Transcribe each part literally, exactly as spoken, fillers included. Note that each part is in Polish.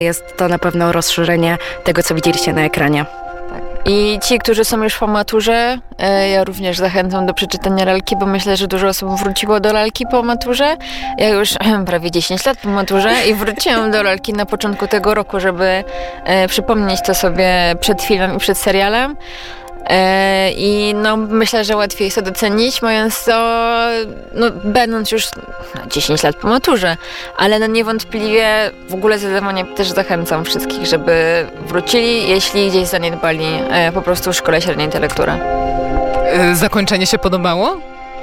Jest to na pewno rozszerzenie tego, co widzieliście na ekranie. I ci, którzy są już po maturze, ja również zachęcam do przeczytania lalki, bo myślę, że dużo osób wróciło do lalki po maturze. Ja już prawie dziesięć lat po maturze i wróciłam do lalki na początku tego roku, żeby przypomnieć to sobie przed filmem i przed serialem. I no, myślę, że łatwiej jest to docenić, mając to, no, będąc już dziesięć lat po maturze, ale no niewątpliwie w ogóle zdecydowanie też zachęcam wszystkich, żeby wrócili, jeśli gdzieś zaniedbali e, po prostu w szkole średniej tę lekturę. Zakończenie się podobało?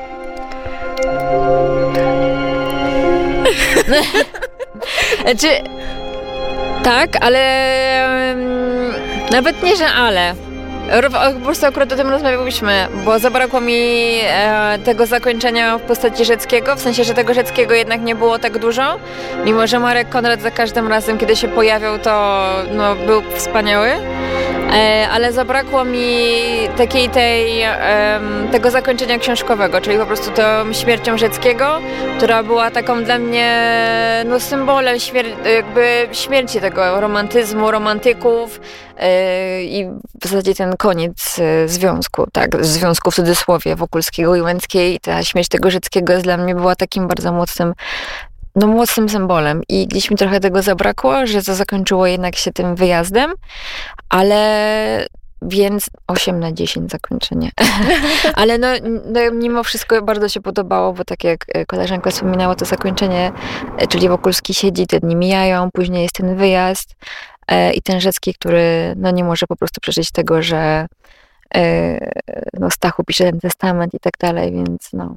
Znaczy, tak, ale um, nawet nie, że ale. Po prostu akurat o tym rozmawialiśmy, bo zabrakło mi e, tego zakończenia w postaci Rzeckiego, w sensie, że tego Rzeckiego jednak nie było tak dużo, mimo że Marek Konrad za każdym razem, kiedy się pojawiał, to no, był wspaniały, e, ale zabrakło mi takiej tej, e, tego zakończenia książkowego, czyli po prostu tą śmiercią Rzeckiego, która była taką dla mnie no, symbolem śmier- jakby śmierci tego romantyzmu, romantyków, i w zasadzie ten koniec związku, tak, związku w cudzysłowie Wokulskiego i Łęckiej, i ta śmierć tego Rzeckiego jest dla mnie była takim bardzo mocnym, no mocnym symbolem i gdzieś mi trochę tego zabrakło, że to zakończyło jednak się tym wyjazdem, ale więc osiem na dziesięć zakończenie. Ale no, no mimo wszystko bardzo się podobało, bo tak jak koleżanka wspominała, to zakończenie, czyli Wokulski siedzi, te dni mijają, później jest ten wyjazd, i ten Rzecki, który no, nie może po prostu przeżyć tego, że no, Stachu pisze ten testament i tak dalej, więc no.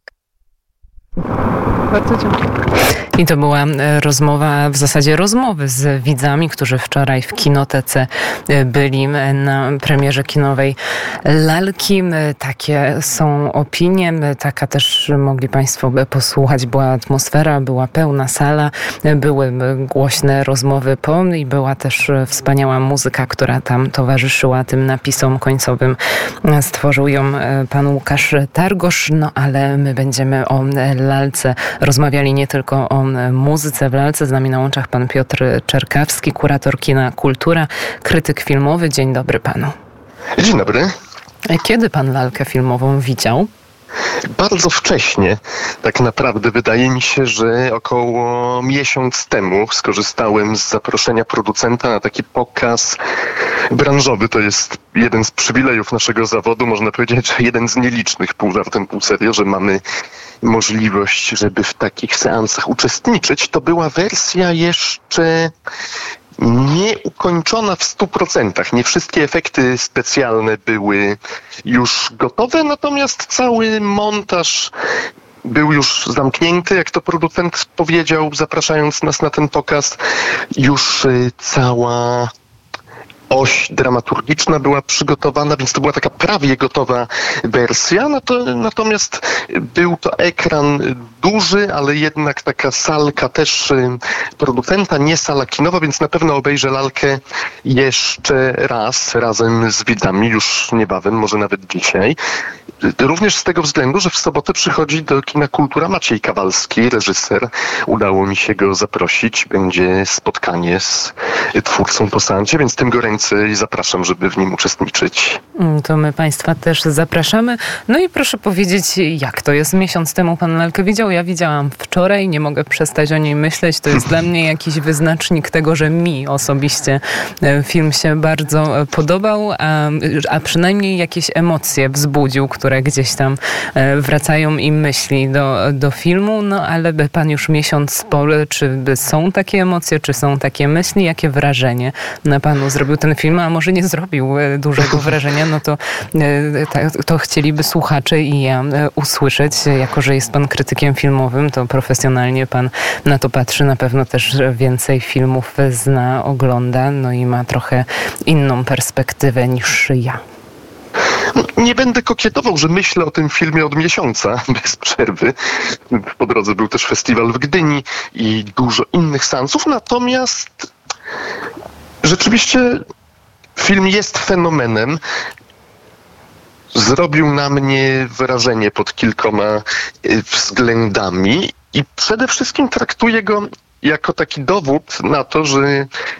Bardzo dziękuję. I to była rozmowa, w zasadzie rozmowy z widzami, którzy wczoraj w kinotece byli na premierze kinowej Lalki. Takie są opinie, taka też mogli Państwo posłuchać. Była atmosfera, była pełna sala, były głośne rozmowy po i była też wspaniała muzyka, która tam towarzyszyła tym napisom końcowym. Stworzył ją pan Łukasz Targosz, no ale my będziemy o Lalce rozmawiali nie tylko o muzyce w Lalce. Z nami na łączach pan Piotr Czerkawski, kurator kina Kultura, krytyk filmowy. Dzień dobry panu. Dzień dobry. Kiedy pan lalkę filmową widział? Bardzo wcześnie. Tak naprawdę wydaje mi się, że około miesiąc temu skorzystałem z zaproszenia producenta na taki pokaz branżowy. To jest jeden z przywilejów naszego zawodu, można powiedzieć, że jeden z nielicznych, pół żartem, pół serio, że mamy możliwość, żeby w takich seansach uczestniczyć. To była wersja jeszcze nieukończona w stu procentach. Nie wszystkie efekty specjalne były już gotowe, natomiast cały montaż był już zamknięty, jak to producent powiedział, zapraszając nas na ten pokaz. Już cała oś dramaturgiczna była przygotowana, więc to była taka prawie gotowa wersja. No to, natomiast był to ekran duży, ale jednak taka salka też producenta, nie sala kinowa, więc na pewno obejrzę Lalkę jeszcze raz razem z widzami, już niebawem, może nawet dzisiaj. Również z tego względu, że w sobotę przychodzi do kina Kultura Maciej Kawalski, reżyser. Udało mi się go zaprosić. Będzie spotkanie z twórcą po seansie, więc tym goręcej zapraszam, żeby w nim uczestniczyć. To my Państwa też zapraszamy. No i proszę powiedzieć, jak to jest? Miesiąc temu pan Lalkę widział, ja widziałam wczoraj, nie mogę przestać o niej myśleć. To jest dla mnie jakiś wyznacznik tego, że mi osobiście film się bardzo podobał, a, a przynajmniej jakieś emocje wzbudził, które gdzieś tam wracają im myśli do, do filmu, no ale pan już miesiąc po, czy są takie emocje, czy są takie myśli, jakie wrażenie na panu zrobił ten film, a może nie zrobił dużego wrażenia, no to, to chcieliby słuchacze i ja usłyszeć, jako że jest pan krytykiem filmowym, to profesjonalnie pan na to patrzy, na pewno też więcej filmów zna, ogląda, no i ma trochę inną perspektywę niż ja. Nie będę kokietował, że myślę o tym filmie od miesiąca, bez przerwy. Po drodze był też festiwal w Gdyni i dużo innych seansów, natomiast rzeczywiście film jest fenomenem. Zrobił na mnie wrażenie pod kilkoma względami i przede wszystkim traktuję go jako taki dowód na to, że